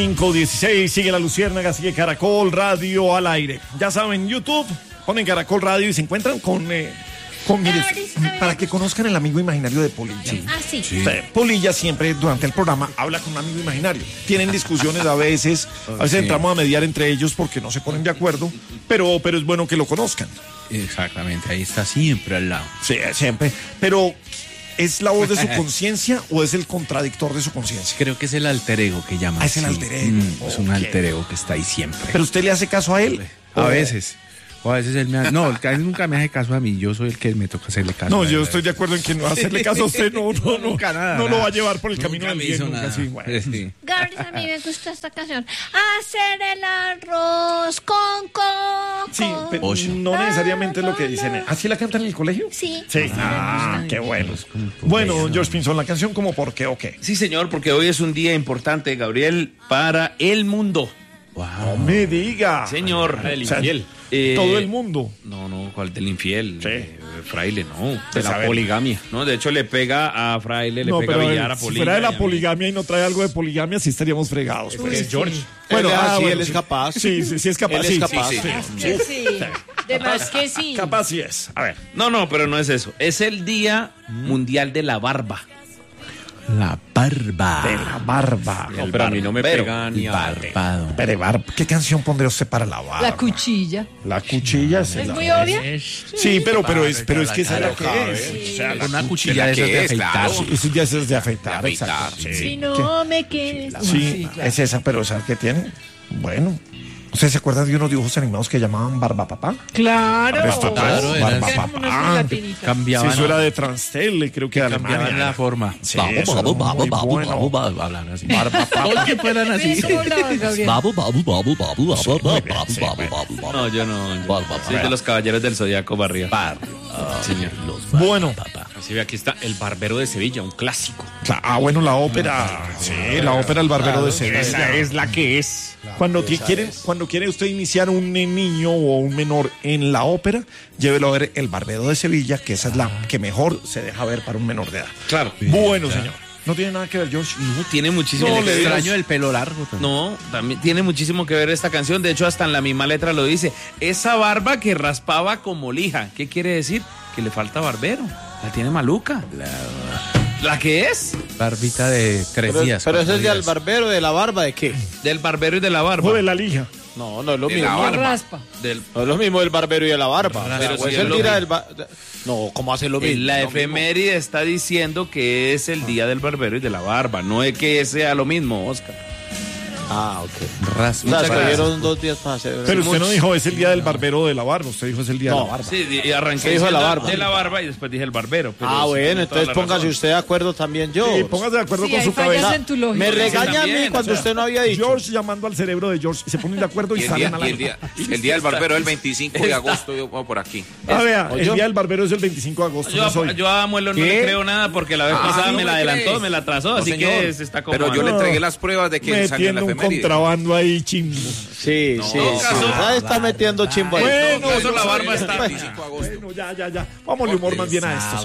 5:16, sigue La Luciérnaga, sigue Caracol Radio al aire. Ya saben, YouTube, ponen Caracol Radio y se encuentran con mire, para que conozcan el amigo imaginario de Polilla. Sí. Ah, sí. Sí. Polilla siempre durante el programa habla con un amigo imaginario. Tienen discusiones a veces entramos a mediar entre ellos porque no se ponen de acuerdo, pero es bueno que lo conozcan. Exactamente, ahí está siempre al lado. Sí, siempre. Pero ¿es la voz de su conciencia o es el contradictor de su conciencia? Creo que es el alter ego que llaman. Es el alter ego. Es un alter ego que está ahí siempre. ¿Pero usted le hace caso a él? A veces. O a veces él me hace... No, él nunca me hace caso a mí. Yo soy el que me toca hacerle caso. No, yo estoy de acuerdo en que no hacerle caso a usted. No, nunca nada. No lo va a llevar por el camino del bien. Nunca, sí. Bueno. Sí. Gabriel, a mí me gusta esta canción. Hacer el arroz con coco. Sí, pero no necesariamente es lo que dicen. ¿Así la cantan en el colegio? Sí. Sí. Ah, qué bueno. Bueno, George Pinzón, la canción como por qué o qué. Sí, señor, porque hoy es un día importante, Gabriel, para el mundo. Wow. No me diga. Señor. Para el infiel. Todo el mundo. No, ¿cuál del infiel? Sí. Fraile, no. De la poligamia. No, de hecho le pega a Fraile, le pega a Villar, a Polilla. Si fuera de la poligamia y no trae algo de poligamia, sí estaríamos fregados. Pues George. Bueno, él es capaz. Sí, es capaz. Él es capaz. Sí. De más que sí. Capaz sí es. A ver. No, pero no es eso. Es el Día Mundial de la Barba. La barba. De la barba. No, pero a mí no me pega ni a barbado. Pero ¿qué canción pondría usted para la barba? La cuchilla. La cuchilla. ¿Es muy obvia? Sí, pero es que esa es la que es. O sea, una cuchilla de esas de afeitar. Eso ya es de afeitar. Exacto. Si no me quieres. Sí, claro. es esa, pero ¿sabes qué tiene? Bueno. ¿Ustedes se acuerdan de unos dibujos animados que llamaban Barba Papá? Claro. Claro, era Barba así. Papá. Cambiaban. Sí, eso era de Transtel, creo que de Cambiaban Alemania. la forma. Sí, eso era muy bueno. Hablan así. Barba Papá. Todos que fueran así. ¿Cómo hablabas, Gabriel? No, yo no. Soy de los caballeros del Zodiaco barría. Señor. Bueno. Así ve, aquí está El Barbero de Sevilla, un clásico. Bueno, la ópera. Sí, la ópera El Barbero de Sevilla. Esa es la que es. Cuando quiere usted iniciar un niño o un menor en la ópera, llévelo a ver El Barbero de Sevilla, que esa es la que mejor se deja ver para un menor de edad. Claro. Bueno, señor. No tiene nada que ver, George. No, tiene muchísimo El que ver. extraño del pelo largo también. No, también tiene muchísimo que ver esta canción. De hecho, hasta en la misma letra lo dice. Esa barba que raspaba como lija. ¿Qué quiere decir? Que le falta barbero. La tiene maluca. ¿La que es? Barbita de 3 días. Pero ese es días. del barbero, de la barba, ¿de qué? Del barbero y de la barba. O de la lija. No es lo De mismo. la barba. Raspa. No es lo mismo del barbero y de la barba. Pero Pues sí el es día lo del No, ¿cómo hace lo mismo? La efeméride está diciendo que es el día del barbero y de la barba. No es que sea lo mismo, Oscar. Ah, ok. Raspa. O sea, cogieron 2 días para hacer. Pero usted no dijo es el día del barbero de la barba, usted dijo es el día de la barba. Sí, y arranqué Se dijo de la diciendo barba. de la barba y después dije el barbero. Pero Ah, sí, bueno, tiene entonces toda la póngase razón. usted de acuerdo también yo. Sí, póngase de acuerdo Sí, con ahí su fallas cabeza. en tu lógica. Me regaña a mí también, cuando o sea, usted no había dicho. George llamando al cerebro de George y se ponen de acuerdo y salen a la... El día del barbero es el 25 de agosto, yo pongo por aquí. Vea, ¿Oye? el día del barbero es el 25 de agosto. no es hoy. Yo a Muelo no ¿Qué? le creo nada porque la vez pasada sí, me la ¿me adelantó, crees? me la atrasó, No, así señor. que se está como... Pero yo le entregué las pruebas de que salió en la Metiendo un efeméride. contrabando ahí chimbo. Sí. Ya está metiendo chimbo ahí. Bueno, No, la barba el está... 25 de agosto. Bueno, ya. Vámonos humor más bien a esto.